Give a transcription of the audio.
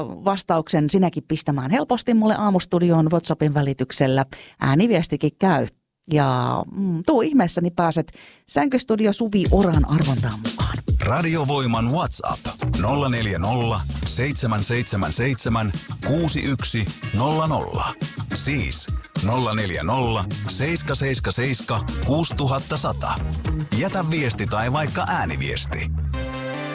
vastauksen sinäkin pistämään helposti mulle Aamustudioon WhatsAppin välityksellä. Ääniviestikin käy. Ja tuu ihmeessä, niin pääset Sänkystudio Suvi Oran arvontaan mukaan. Radiovoiman WhatsApp 040 777 6100. Siis 040 777 6100. Jätä viesti tai vaikka ääniviesti.